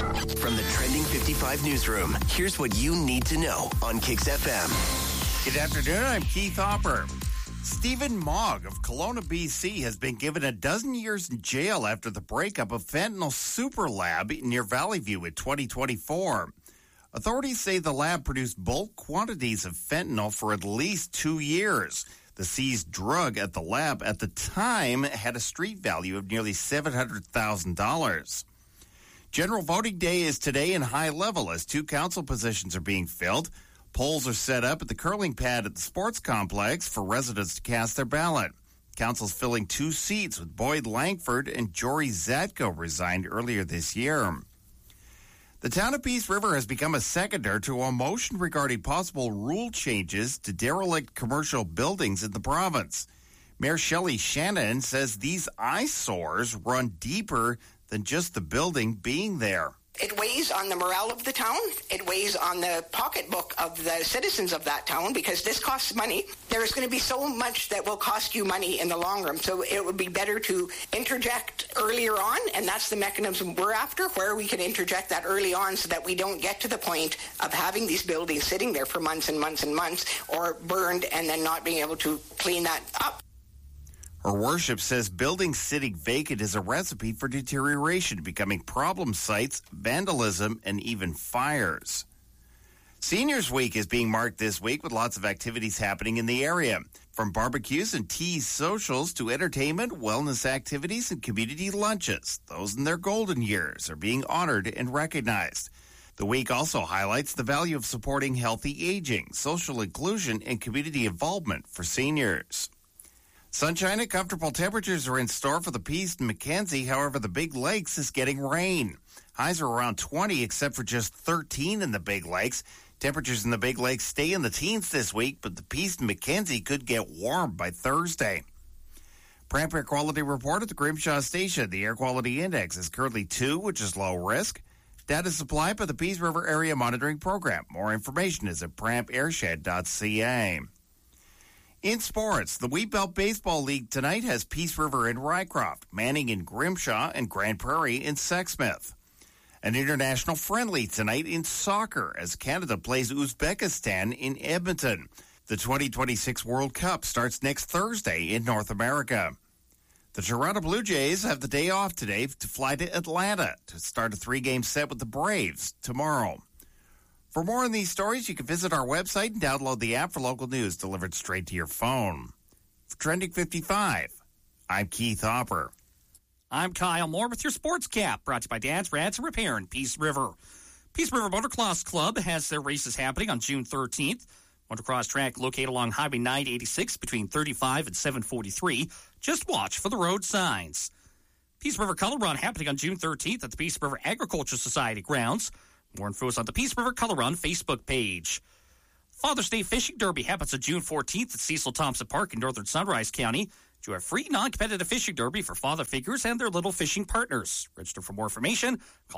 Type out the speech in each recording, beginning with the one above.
From the Trending 55 newsroom, here's what you need to know on Kicks FM. Good afternoon, I'm Keith Hopper. Stephen Mogg of Kelowna, BC has been given 12 years in jail after the breakup of fentanyl super lab near Valley View in 2024. Authorities say the lab produced bulk quantities of fentanyl for at least 2 years. The seized drug at the lab at the time had a street value of nearly $700,000. General voting day is today in High Level as 2 council positions are being filled. Polls are set up at the curling pad at the sports complex for residents to cast their ballot. Council's filling 2 seats with Boyd Langford and Jory Zatko resigned earlier this year. The town of Peace River has become a seconder to a motion regarding possible rule changes to derelict commercial buildings in the province. Mayor Shelley Shannon says these eyesores run deeper than just the building being there. It weighs on the morale of the town. It weighs on the pocketbook of the citizens of that town because this costs money. There is going to be so much that will cost you money in the long run. So it would be better to interject earlier on, and that's the mechanism we're after, where we can interject that early on so that we don't get to the point of having these buildings sitting there for months and months and months or burned and then not being able to clean that up. Her worship says buildings sitting vacant is a recipe for deterioration, becoming problem sites, vandalism, and even fires. Seniors Week is being marked this week with lots of activities happening in the area. From barbecues and tea socials to entertainment, wellness activities, and community lunches. Those in their golden years are being honored and recognized. The week also highlights the value of supporting healthy aging, social inclusion, and community involvement for seniors. Sunshine and comfortable temperatures are in store for the Peace and Mackenzie. However, the Big Lakes is getting rain. Highs are around 20, except for just 13 in the Big Lakes. Temperatures in the Big Lakes stay in the teens this week, but the Peace and Mackenzie could get warm by Thursday. Pramp Air Quality Report at the Grimshaw Station. The air quality index is currently 2, which is low risk. Data supplied by the Peace River Area Monitoring Program. More information is at prampairshed.ca. In sports, the Wheatbelt Baseball League tonight has Peace River in Rycroft, Manning in Grimshaw, and Grand Prairie in Sexsmith. An international friendly tonight in soccer as Canada plays Uzbekistan in Edmonton. The 2026 World Cup starts next Thursday in North America. The Toronto Blue Jays have the day off today to fly to Atlanta to start a 3-game set with the Braves tomorrow. For more on these stories, you can visit our website and download the app for local news delivered straight to your phone. For Trending 55, I'm Keith Hopper. I'm Kyle Moore with your Sports Cap, brought to you by Dad's Rads and Repair in Peace River. Peace River Motocross Club has their races happening on June 13th. Motocross track located along Highway 986 between 35 and 743. Just watch for the road signs. Peace River Color Run happening on June 13th at the Peace River Agriculture Society grounds. More info is on the Peace River Color Run Facebook page. Father's Day Fishing Derby happens on June 14th at Cecil Thompson Park in northern Sunrise County. Do a free non-competitive fishing derby for father figures and their little fishing partners. Register for more information. Call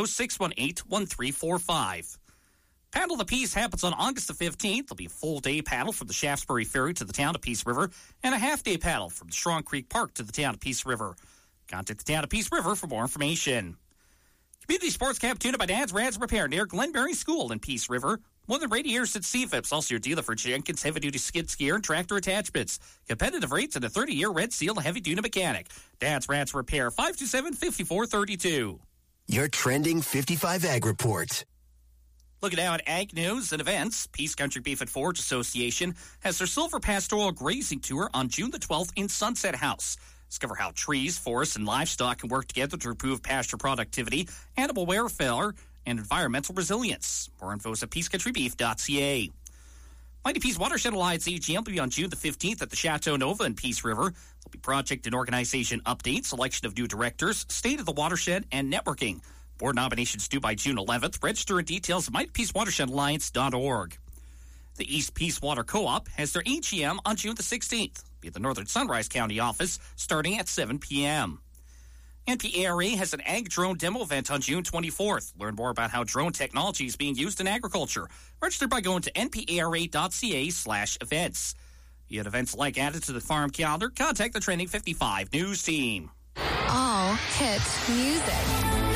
780-618-1345. Paddle the Peace happens on August the 15th. There'll be a full-day paddle from the Shaftesbury Ferry to the town of Peace River and a half-day paddle from the Strong Creek Park to the town of Peace River. Contact the town of Peace River for more information. Community Sports Camp tune-up by Dad's Rads Repair near Glenberry School in Peace River. More than 80 years at CFIPS, also your dealer for Jenkins heavy-duty skid steer and tractor attachments. Competitive rates and a 30-year Red Seal heavy-duty mechanic. Dad's Rads Repair, 527-5432. Your Trending 55 Ag Report. Looking now at ag news and events, Peace Country Beef and Forage Association has their Silver Pastoral Grazing Tour on June the 12th in Sunset House. Discover how trees, forests, and livestock can work together to improve pasture productivity, animal welfare, and environmental resilience. More info is at peacecountrybeef.ca. Mighty Peace Watershed Alliance AGM will be on June the 15th at the Chateau Nova in Peace River. There'll be project and organization updates, selection of new directors, state of the watershed, and networking. Board nominations due by June 11th. Register and details at mightypeacewatershedalliance.org. The East Peace Water Co-op has their AGM on June the 16th. Be at the Northern Sunrise County office starting at 7 p.m. NPARA has an ag drone demo event on June 24th. Learn more about how drone technology is being used in agriculture. Register by going to npara.ca/events. You had events like added to the farm calendar. Contact the Trending 55 News team. All hit music.